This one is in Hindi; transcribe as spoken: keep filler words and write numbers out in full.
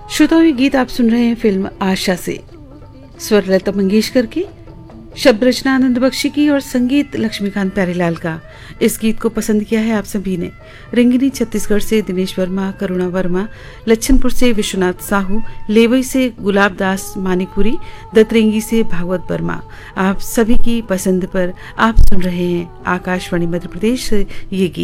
श्रोताओं, ये गीत आप सुन रहे हैं फिल्म आशा से। स्वर लता मंगेशकर की, शब्द रचना आनंद बख्शी की और संगीत लक्ष्मीकांत प्यारेलाल का। इस गीत को पसंद किया है आप सभी ने। रिंगिनी छत्तीसगढ़ से दिनेश वर्मा, करुणा वर्मा, लच्छनपुर से विश्वनाथ साहू, लेवई से गुलाब दास मानिकपुरी, दतरेंगी से भागवत वर्मा। आप सभी की पसंद पर आप सुन रहे हैं आकाशवाणी मध्य प्रदेश से ये गीत।